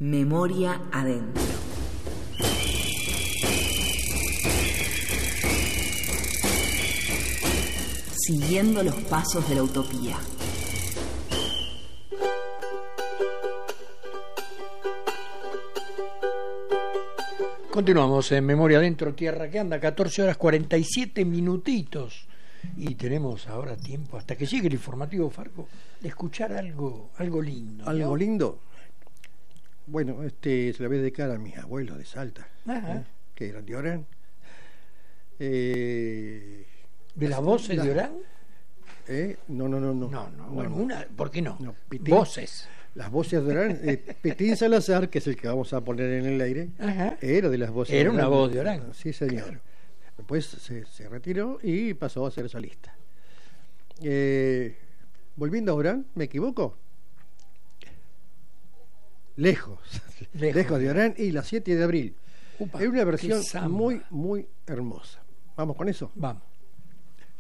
Memoria adentro. Siguiendo los pasos de la utopía. Continuamos en Memoria Adentro, Tierra que Anda, 14 horas 47 minutitos. Y tenemos ahora tiempo, hasta que llegue el informativo Farco, de escuchar algo lindo. ¿Algo ¿no? lindo? Bueno, se lo voy a dedicar a mis abuelos de Salta, que eran de Orán. ¿De las voces de Orán? No. Bueno, ¿por qué no? Pitín, voces. Las voces de Orán. Pitín Salazar, que es el que vamos a poner en el aire, era de las voces Era de Orán. una voz de Orán. Sí, señor. Claro. Después se retiró y pasó a ser solista. Volviendo a Orán, ¿me equivoco? Lejos de Orán y la 7 de abril. Upa, es una versión muy, muy hermosa. ¿Vamos con eso? Vamos.